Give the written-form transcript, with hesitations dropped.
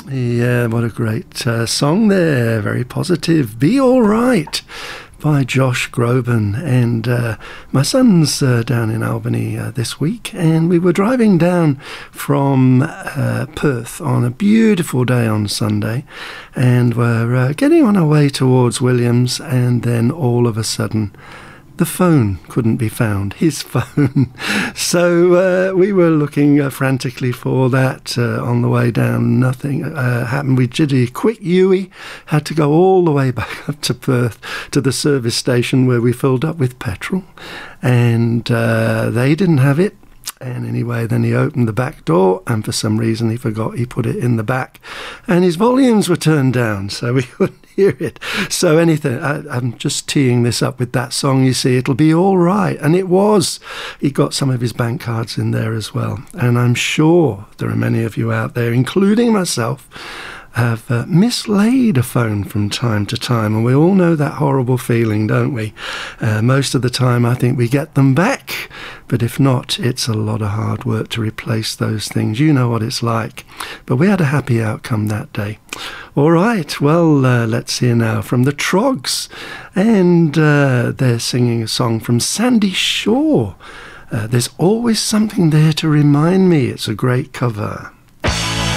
Yeah, what a great song there. Very positive. Be All Right by Josh Groban. And my son's down in Albany this week, and we were driving down from Perth on a beautiful day on Sunday, and we're getting on our way towards Williams, and then all of a sudden the phone couldn't be found, his phone. So we were looking frantically for that on the way down. Nothing happened. We did a quick U-ey, had to go all the way back up to Perth to the service station where we filled up with petrol, and they didn't have it. And anyway, then he opened the back door, and for some reason he forgot he put it in the back, and his volumes were turned down, so we couldn't hear it. So anything, I'm just teeing this up with that song, you see, It'll Be All Right. And it was. He got some of his bank cards in there as well. And I'm sure there are many of you out there, including myself, have mislaid a phone from time to time, and we all know that horrible feeling, don't we? Most of the time I think we get them back, but if not, it's a lot of hard work to replace those things. You know what it's like. But we had a happy outcome that day. All right, well, let's hear now from the Troggs, and they're singing a song from Sandy Shaw. There's Always Something There to Remind Me. It's a great cover.